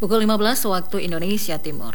Pukul 15 waktu Indonesia Timur.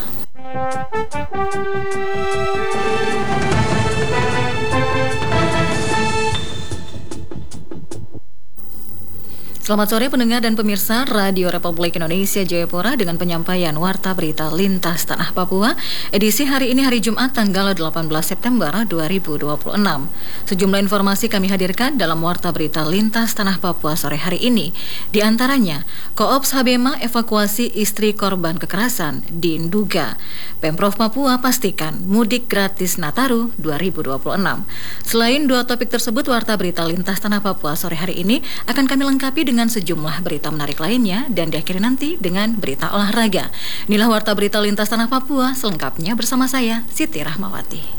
Selamat sore pendengar dan pemirsa Radio Republik Indonesia Jayapura dengan penyampaian Warta Berita Lintas Tanah Papua edisi hari ini hari Jumat tanggal 18 September 2026. Sejumlah informasi kami hadirkan dalam Warta Berita Lintas Tanah Papua sore hari ini. Di antaranya, Koops Habema evakuasi istri korban kekerasan di Nduga. Pemprov Papua pastikan mudik gratis Nataru 2026. Selain dua topik tersebut, Warta Berita Lintas Tanah Papua sore hari ini akan kami lengkapi dengan sejumlah berita menarik lainnya dan diakhiri nanti dengan berita olahraga. Inilah Warta Berita Lintas Tanah Papua selengkapnya bersama saya, Siti Rahmawati.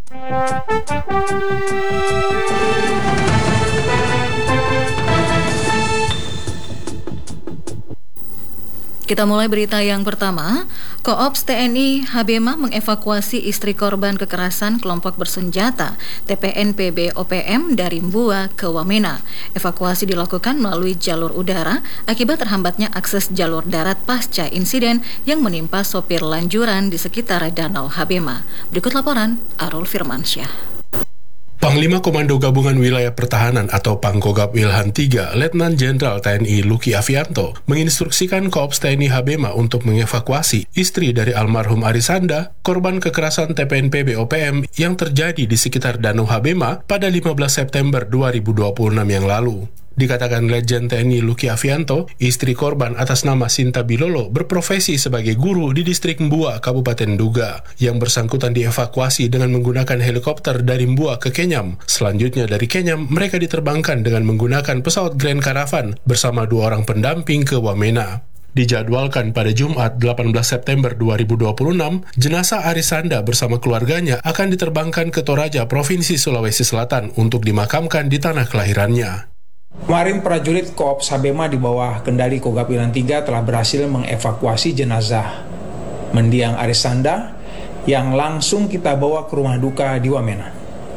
Kita mulai berita yang pertama. Koops TNI Habema mengevakuasi istri korban kekerasan kelompok bersenjata TPNPB OPM dari Mbua ke Wamena. Evakuasi dilakukan melalui jalur udara akibat terhambatnya akses jalur darat pasca insiden yang menimpa sopir lanjuran di sekitar Danau Habema. Berikut laporan Arul Firmansyah. Panglima Komando Gabungan Wilayah Pertahanan atau Pangkogap Wilhan III, Letnan Jenderal TNI Luki Avianto, menginstruksikan Koops TNI Habema untuk mengevakuasi istri dari almarhum Arisanda, korban kekerasan TPNPB OPM yang terjadi di sekitar Danau Habema pada 15 September 2026 yang lalu. Dikatakan Letjen TNI Luki Avianto, istri korban atas nama Sinta Bilolo berprofesi sebagai guru di distrik Mbua, Kabupaten Nduga. Yang bersangkutan dievakuasi dengan menggunakan helikopter dari Mbua ke Kenyam. Selanjutnya dari Kenyam, mereka diterbangkan dengan menggunakan pesawat Grand Caravan bersama dua orang pendamping ke Wamena. Dijadwalkan pada Jumat 18 September 2026, jenazah Arisanda bersama keluarganya akan diterbangkan ke Toraja, Provinsi Sulawesi Selatan untuk dimakamkan di tanah kelahirannya. Kemarin prajurit Koops Habema di bawah kendali Kogab Wilhan III telah berhasil mengevakuasi jenazah mendiang Arisanda yang langsung kita bawa ke rumah duka di Wamena.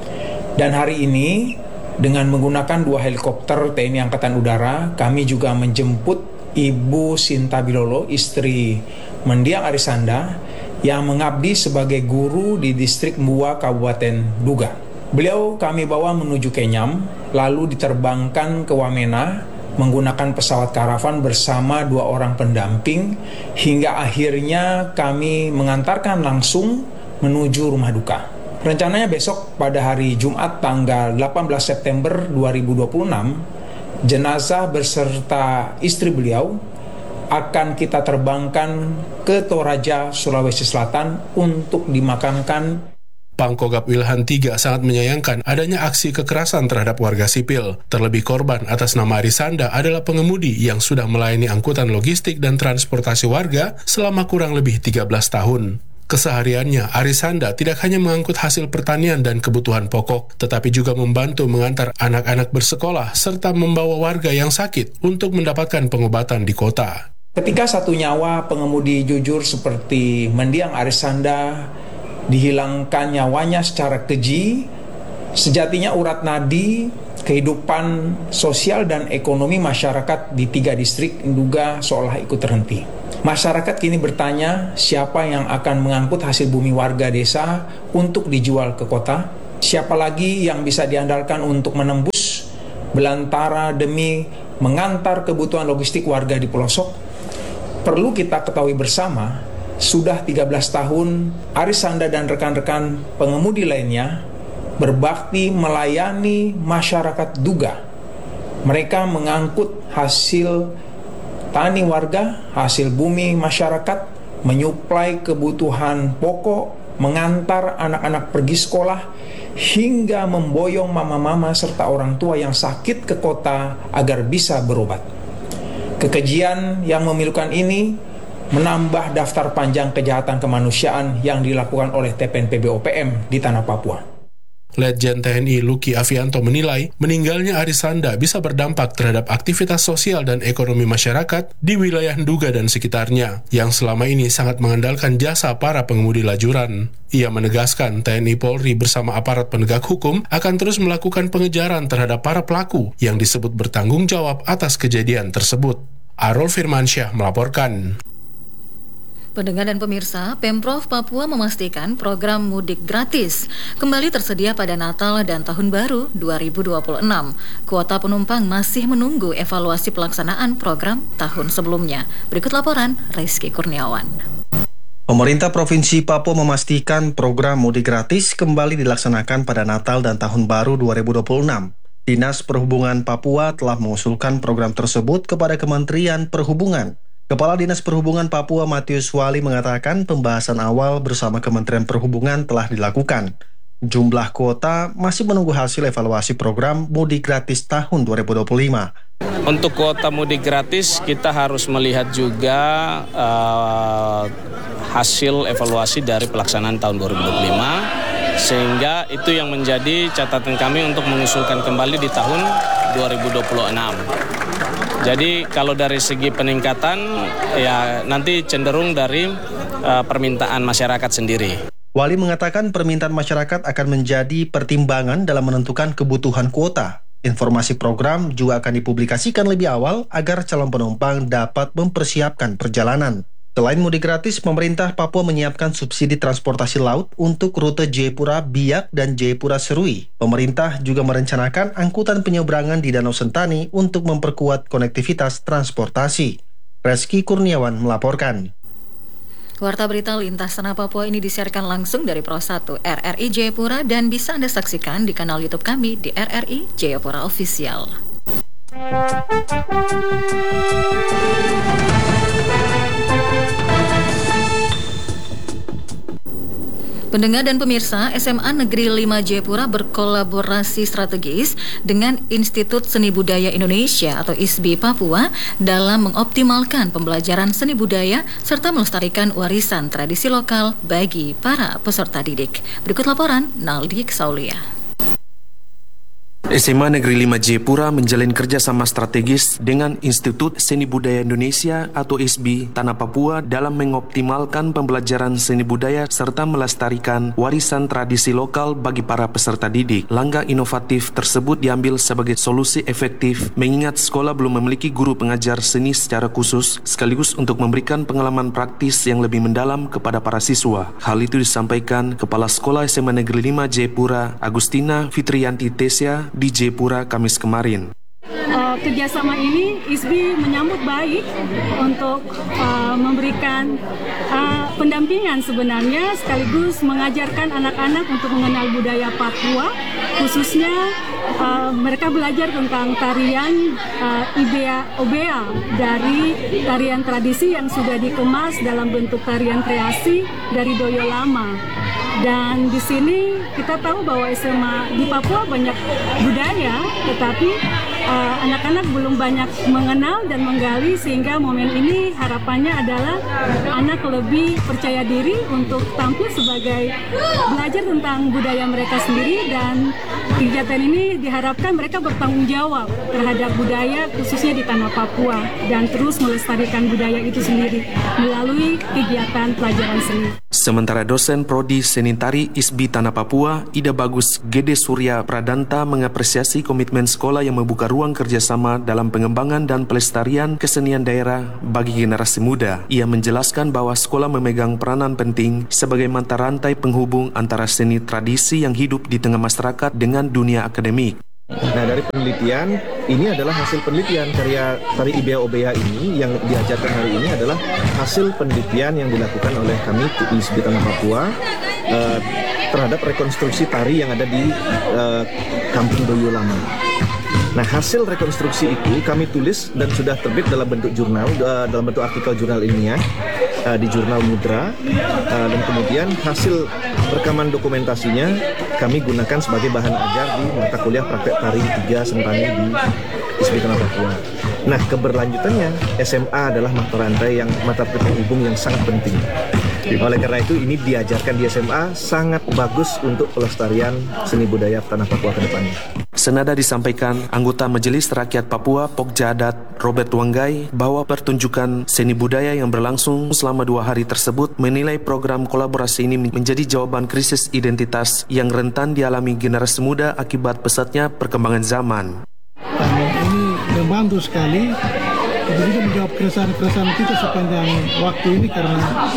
Dan hari ini dengan menggunakan dua helikopter TNI Angkatan Udara, kami juga menjemput Ibu Sinta Bilolo, istri mendiang Arisanda yang mengabdi sebagai guru di distrik Mbua, Kabupaten Nduga. Beliau kami bawa menuju Kenyam, lalu diterbangkan ke Wamena menggunakan pesawat karavan bersama dua orang pendamping, hingga akhirnya kami mengantarkan langsung menuju rumah duka. Rencananya besok pada hari Jumat tanggal 18 September 2026, jenazah beserta istri beliau akan kita terbangkan ke Toraja, Sulawesi Selatan untuk dimakamkan. Pangkogap Wilhan III sangat menyayangkan adanya aksi kekerasan terhadap warga sipil. Terlebih korban atas nama Arisanda adalah pengemudi yang sudah melayani angkutan logistik dan transportasi warga selama kurang lebih 13 tahun. Kesehariannya, Arisanda tidak hanya mengangkut hasil pertanian dan kebutuhan pokok, tetapi juga membantu mengantar anak-anak bersekolah serta membawa warga yang sakit untuk mendapatkan pengobatan di kota. Ketika satu nyawa pengemudi jujur seperti mendiang Arisanda dihilangkan nyawanya secara keji, sejatinya urat nadi kehidupan sosial dan ekonomi masyarakat di 3 distrik Nduga seolah ikut terhenti. Masyarakat kini bertanya, siapa yang akan mengangkut hasil bumi warga desa untuk dijual ke kota? Siapa lagi yang bisa diandalkan untuk menembus belantara demi mengantar kebutuhan logistik warga di pelosok? Perlu kita ketahui bersama, sudah 13 tahun Arisanda dan rekan-rekan pengemudi lainnya berbakti melayani masyarakat Nduga. Mereka mengangkut hasil tani warga, hasil bumi masyarakat, menyuplai kebutuhan pokok, mengantar anak-anak pergi sekolah, hingga memboyong mama-mama serta orang tua yang sakit ke kota agar bisa berobat. Kekejian yang memilukan ini menambah daftar panjang kejahatan kemanusiaan yang dilakukan oleh TPNPB OPM di tanah Papua. Letjen TNI Luki Avianto menilai meninggalnya Arisanda bisa berdampak terhadap aktivitas sosial dan ekonomi masyarakat di wilayah Nduga dan sekitarnya, yang selama ini sangat mengandalkan jasa para pengemudi lajuran. Ia menegaskan TNI Polri bersama aparat penegak hukum akan terus melakukan pengejaran terhadap para pelaku yang disebut bertanggung jawab atas kejadian tersebut. Arul Firmansyah melaporkan. Pendengar dan pemirsa, Pemprov Papua memastikan program mudik gratis kembali tersedia pada Natal dan Tahun Baru 2026. Kuota penumpang masih menunggu evaluasi pelaksanaan program tahun sebelumnya. Berikut laporan Rizky Kurniawan. Pemerintah Provinsi Papua memastikan program mudik gratis kembali dilaksanakan pada Natal dan Tahun Baru 2026. Dinas Perhubungan Papua telah mengusulkan program tersebut kepada Kementerian Perhubungan. Kepala Dinas Perhubungan Papua Matius Wali mengatakan pembahasan awal bersama Kementerian Perhubungan telah dilakukan. Jumlah kuota masih menunggu hasil evaluasi program mudik gratis tahun 2025. Untuk kuota mudik gratis kita harus melihat juga hasil evaluasi dari pelaksanaan tahun 2025, sehingga itu yang menjadi catatan kami untuk mengusulkan kembali di tahun 2026. Jadi kalau dari segi peningkatan ya nanti cenderung dari permintaan masyarakat sendiri. Wali mengatakan permintaan masyarakat akan menjadi pertimbangan dalam menentukan kebutuhan kuota. Informasi program juga akan dipublikasikan lebih awal agar calon penumpang dapat mempersiapkan perjalanan. Selain mudik gratis, pemerintah Papua menyiapkan subsidi transportasi laut untuk rute Jayapura Biak dan Jayapura Serui. Pemerintah juga merencanakan angkutan penyeberangan di Danau Sentani untuk memperkuat konektivitas transportasi. Rizky Kurniawan melaporkan. Warta berita Lintas Tanah Papua ini disiarkan langsung dari Pro 1 RRI Jayapura dan bisa Anda saksikan di kanal YouTube kami di RRI Jayapura Official. Pendengar dan pemirsa, SMA Negeri 5 Jayapura berkolaborasi strategis dengan Institut Seni Budaya Indonesia atau ISBI Papua dalam mengoptimalkan pembelajaran seni budaya serta melestarikan warisan tradisi lokal bagi para peserta didik. Berikut laporan Naldi Saulia. SMA Negeri 5 Jayapura menjalin kerjasama strategis dengan Institut Seni Budaya Indonesia atau ISBI Tanah Papua dalam mengoptimalkan pembelajaran seni budaya serta melestarikan warisan tradisi lokal bagi para peserta didik. Langkah inovatif tersebut diambil sebagai solusi efektif mengingat sekolah belum memiliki guru pengajar seni secara khusus sekaligus untuk memberikan pengalaman praktis yang lebih mendalam kepada para siswa. Hal itu disampaikan Kepala Sekolah SMA Negeri 5 Jayapura Agustina Fitriyanti Tesya di Jayapura Kamis kemarin. Kerjasama ini ISBI menyambut baik untuk memberikan pendampingan sebenarnya sekaligus mengajarkan anak-anak untuk mengenal budaya Papua, khususnya mereka belajar tentang tarian Ibea-Obea dari tarian tradisi yang sudah dikemas dalam bentuk tarian kreasi dari Doyo Lama. Dan di sini kita tahu bahwa SMA di Papua banyak budaya, tetapi anak-anak belum banyak mengenal dan menggali, sehingga momen ini harapannya adalah anak lebih percaya diri untuk tampil sebagai belajar tentang budaya mereka sendiri, dan kegiatan ini diharapkan mereka bertanggung jawab terhadap budaya khususnya di tanah Papua dan terus melestarikan budaya itu sendiri melalui kegiatan pelajaran seni. Sementara dosen Prodi Seni Tari ISBI Tanah Papua, Ida Bagus Gede Surya Pradanta mengapresiasi komitmen sekolah yang membuka ruang kerjasama dalam pengembangan dan pelestarian kesenian daerah bagi generasi muda. Ia menjelaskan bahwa sekolah memegang peranan penting sebagai mata rantai penghubung antara seni tradisi yang hidup di tengah masyarakat dengan dunia akademik. Nah, dari penelitian, ini adalah hasil penelitian karya tari Ibea-Obea ini yang diajarkan hari ini adalah hasil penelitian yang dilakukan oleh kami di ISBI Tanah Papua terhadap rekonstruksi tari yang ada di Kampung Doyo Lama. Nah, hasil rekonstruksi itu kami tulis dan sudah terbit dalam bentuk jurnal, dalam bentuk artikel jurnal ilmiah di jurnal Mudra, dan kemudian hasil rekaman dokumentasinya kami gunakan sebagai bahan ajar di mata kuliah praktek tari 3 Sentani di ISBI Tanah Papua. Nah, keberlanjutannya SMA adalah mata rantai mata penghubung yang sangat penting. Oleh karena itu ini diajarkan di SMA sangat bagus untuk pelestarian seni budaya Tanah Papua ke depannya. Senada disampaikan anggota Majelis Rakyat Papua Pokja Adat Robert Wanggai bahwa pertunjukan seni budaya yang berlangsung selama 2 hari tersebut menilai program kolaborasi ini menjadi jawaban krisis identitas yang rentan dialami generasi muda akibat pesatnya perkembangan zaman. Ini membantu sekali itu juga menjawab keresahan kita sepanjang waktu ini, karena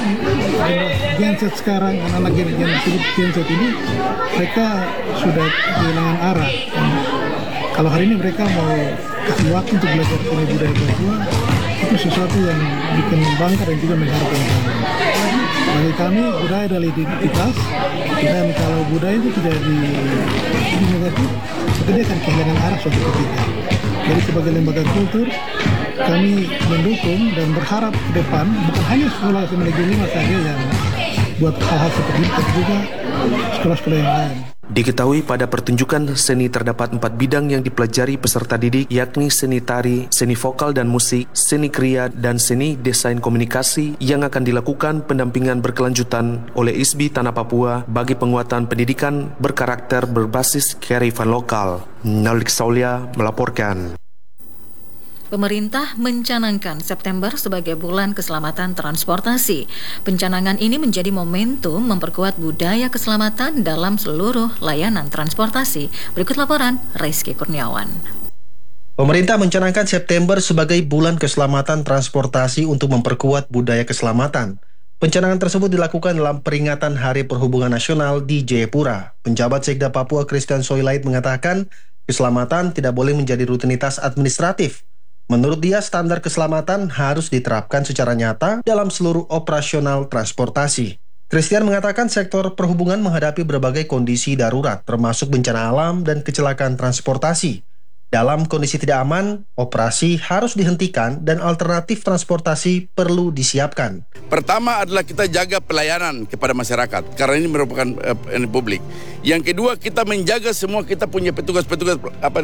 Gen Z sekarang, anak-anak Gen Z ini mereka sudah kehilangan arah. Kalau hari ini mereka mau kasih waktu untuk belajar seni budaya Papua, itu sesuatu yang bikin bangga dan juga menghargai kami. Bagi kami, budaya adalah identitas, dan kalau budaya itu tidak di negatif, maka dia akan kehilangan arah suatu ketika. Jadi sebagai lembaga kultur, kami mendukung dan berharap ke depan, bukan hanya sekolah Seni Negeri 5 saja yang buat hal-hal seperti itu, tapi juga sekolah-sekolah yang lain. Diketahui pada pertunjukan seni terdapat 4 bidang yang dipelajari peserta didik, yakni seni tari, seni vokal dan musik, seni kriya, dan seni desain komunikasi yang akan dilakukan pendampingan berkelanjutan oleh ISBI Tanah Papua bagi penguatan pendidikan berkarakter berbasis kearifan lokal. Nalik Saulia melaporkan. Pemerintah mencanangkan September sebagai bulan keselamatan transportasi. Pencanangan ini menjadi momentum memperkuat budaya keselamatan dalam seluruh layanan transportasi. Berikut laporan Rizky Kurniawan. Pemerintah mencanangkan September sebagai bulan keselamatan transportasi untuk memperkuat budaya keselamatan. Pencanangan tersebut dilakukan dalam peringatan Hari Perhubungan Nasional di Jayapura. Penjabat Sekda Papua Christian Soilait mengatakan, keselamatan tidak boleh menjadi rutinitas administratif. Menurut dia, standar keselamatan harus diterapkan secara nyata dalam seluruh operasional transportasi. Christian mengatakan sektor perhubungan menghadapi berbagai kondisi darurat, termasuk bencana alam dan kecelakaan transportasi. Dalam kondisi tidak aman, operasi harus dihentikan dan alternatif transportasi perlu disiapkan. Pertama adalah kita jaga pelayanan kepada masyarakat, karena ini merupakan publik. Yang kedua, kita menjaga semua kita punya petugas-petugas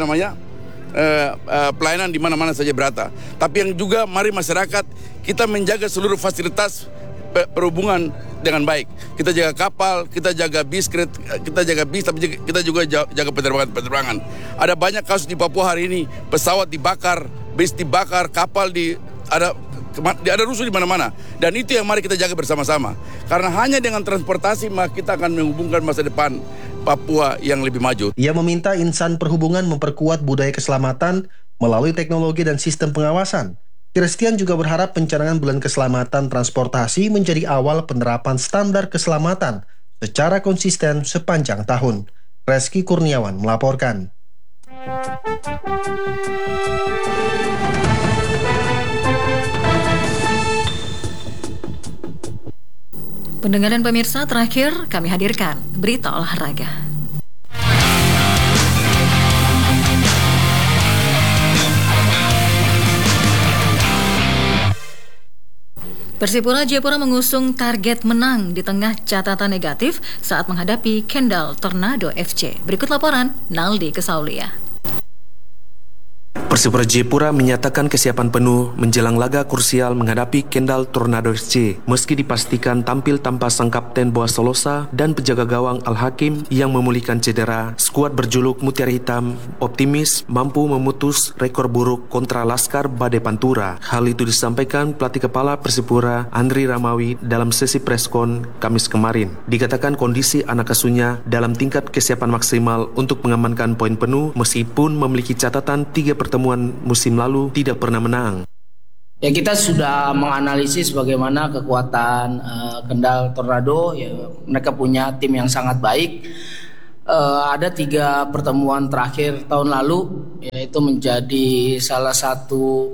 pelayanan di mana-mana saja berada. Tapi yang juga mari masyarakat kita menjaga seluruh fasilitas perhubungan dengan baik. Kita jaga kapal, kita jaga bis, tapi kita juga jaga penerbangan. Ada banyak kasus di Papua hari ini, pesawat dibakar, bis dibakar, kapal ada rusuh di mana-mana. Dan itu yang mari kita jaga bersama-sama. Karena hanya dengan transportasi maka kita akan menghubungkan masa depan Papua yang lebih maju. Ia meminta insan perhubungan memperkuat budaya keselamatan melalui teknologi dan sistem pengawasan. Christian juga berharap pencanangan bulan keselamatan transportasi menjadi awal penerapan standar keselamatan secara konsisten sepanjang tahun. Rizky Kurniawan melaporkan. Pendengar dan pemirsa, terakhir kami hadirkan berita olahraga. Persipura Jayapura mengusung target menang di tengah catatan negatif saat menghadapi Kendal Tornado FC. Berikut laporan Naldi Kesaulia. Persipura Jayapura menyatakan kesiapan penuh menjelang laga krusial menghadapi Kendal Tornado FC. Meski dipastikan tampil tanpa sang kapten Boas Solosa dan penjaga gawang Al-Hakim yang memulihkan cedera, skuad berjuluk Mutiara Hitam optimis mampu memutus rekor buruk kontra Laskar Bade Pantura. Hal itu disampaikan pelatih kepala Persipura Andri Ramawi dalam sesi preskon Kamis kemarin. Dikatakan kondisi anak asuhnya dalam tingkat kesiapan maksimal untuk mengamankan poin penuh meskipun memiliki catatan 3 pertemuan musim lalu tidak pernah menang. Ya, kita sudah menganalisis bagaimana kekuatan Kendal Tornado. Ya, mereka punya tim yang sangat baik. Ada 3 pertemuan terakhir tahun lalu, yaitu menjadi salah satu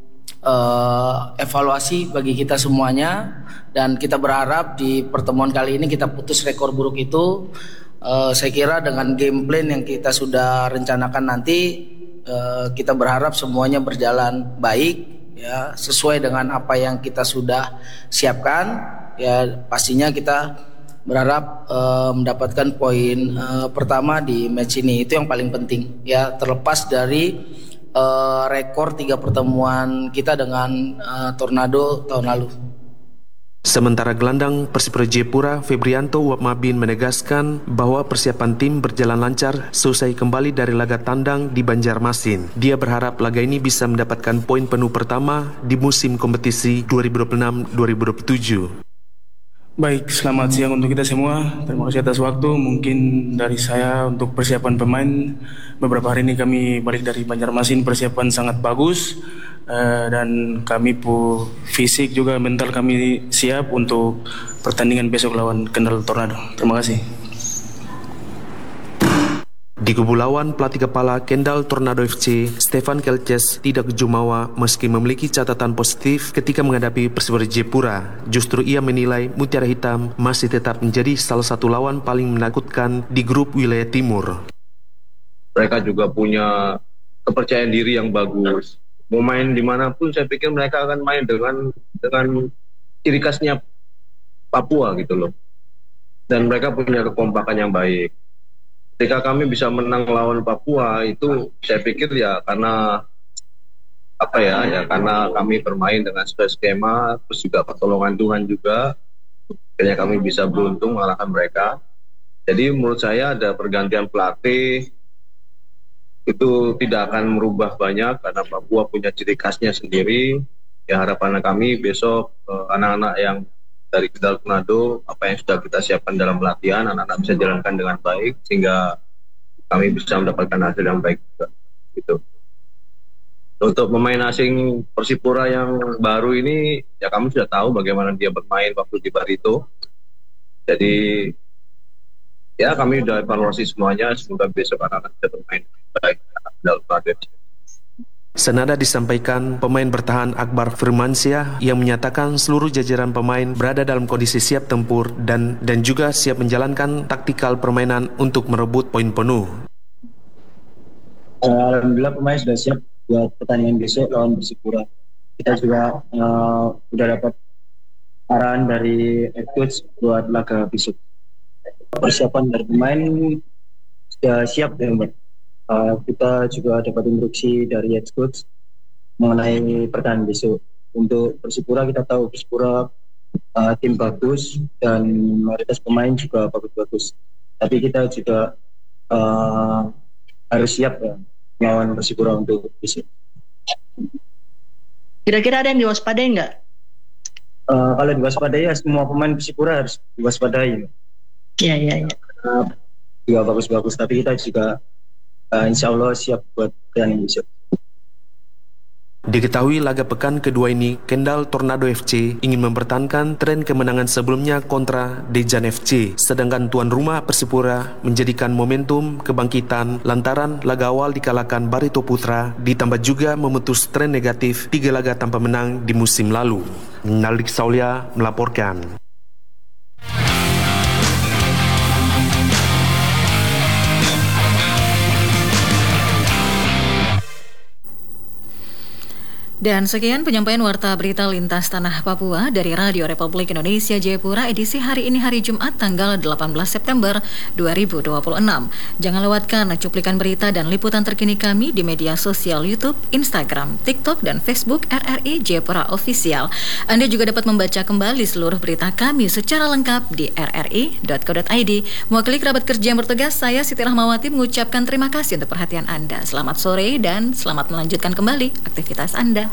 evaluasi bagi kita semuanya. Dan kita berharap di pertemuan kali ini kita putus rekor buruk itu. Saya kira dengan game plan yang kita sudah rencanakan nanti, kita berharap semuanya berjalan baik, ya, sesuai dengan apa yang kita sudah siapkan. Ya, pastinya kita berharap mendapatkan poin pertama di match ini. Itu yang paling penting, ya, terlepas dari rekor 3 pertemuan kita dengan Tornado tahun lalu. Sementara gelandang Persipura Jayapura Febrianto Wapmabin menegaskan bahwa persiapan tim berjalan lancar selesai kembali dari laga tandang di Banjarmasin. Dia berharap laga ini bisa mendapatkan poin penuh pertama di musim kompetisi 2026-2027. Baik, selamat siang untuk kita semua. Terima kasih atas waktu. Mungkin dari saya untuk persiapan pemain, beberapa hari ini kami balik dari Banjarmasin, persiapan sangat bagus. dan kami fisik juga mental kami siap untuk pertandingan besok lawan Kendal Tornado. Terima kasih. Di kubu lawan, pelatih kepala Kendal Tornado FC, Stefan Kelces, tidak jumawa meski memiliki catatan positif ketika menghadapi Persipura Jayapura. Justru ia menilai Mutiara Hitam masih tetap menjadi salah satu lawan paling menakutkan di grup wilayah timur. Mereka juga punya kepercayaan diri yang bagus. Mau main dimanapun, saya pikir mereka akan main dengan ciri khasnya Papua gitu loh. Dan mereka punya kekompakan yang baik. Ketika kami bisa menang lawan Papua itu saya pikir ya karena karena kami bermain dengan sesuai skema, terus juga pertolongan Tuhan juga, akhirnya kami bisa beruntung mengalahkan mereka. Jadi menurut saya ada pergantian pelatih itu tidak akan merubah banyak karena Papua punya ciri khasnya sendiri. Ya harapan kami besok anak-anak yang dari Kendal Tornado, apa yang sudah kita siapkan dalam pelatihan, anak-anak bisa jalankan dengan baik sehingga kami bisa mendapatkan hasil yang baik juga. Gitu. Untuk pemain asing Persipura yang baru ini, ya kami sudah tahu bagaimana dia bermain waktu di Barito. Jadi ya kami sudah evaluasi semuanya, semoga besok anak-anak bisa bermain baik dalam Tornado. Senada disampaikan pemain bertahan Akbar Firmansyah yang menyatakan seluruh jajaran pemain berada dalam kondisi siap tempur dan juga siap menjalankan taktikal permainan untuk merebut poin penuh. Alhamdulillah pemain sudah siap buat pertandingan besok lawan Persipura. Kita juga sudah dapat arahan dari head coach buat laga besok. Persiapan dari pemain sudah siap ya Mbak. Kita juga dapat instruksi dari head coach mengenai pertandingan besok. Untuk Persipura kita tahu Persipura tim bagus dan mayoritas pemain juga bagus-bagus. Tapi kita juga harus siap ya melawan Persipura untuk besok. Kira-kira ada yang diwaspadai nggak? Kalau diwaspadai ya semua pemain Persipura harus diwaspadai. Iya. Juga bagus-bagus, tapi kita juga insya Allah siap buat pertandingan besok. Diketahui laga pekan kedua ini, Kendal Tornado FC ingin mempertahankan tren kemenangan sebelumnya kontra Dejan FC. Sedangkan tuan rumah Persipura menjadikan momentum kebangkitan lantaran laga awal dikalahkan Barito Putra, ditambah juga memutus tren negatif 3 laga tanpa menang di musim lalu. Naldik Saulia melaporkan. Dan sekian penyampaian Warta Berita Lintas Tanah Papua dari Radio Republik Indonesia Jayapura edisi hari ini hari Jumat tanggal 18 September 2026. Jangan lewatkan cuplikan berita dan liputan terkini kami di media sosial YouTube, Instagram, TikTok, dan Facebook RRI Jayapura Official. Anda juga dapat membaca kembali seluruh berita kami secara lengkap di rri.co.id. Mewakili kerabat kerja yang bertugas, saya Siti Rahmawati mengucapkan terima kasih untuk perhatian Anda. Selamat sore dan selamat melanjutkan kembali aktivitas Anda.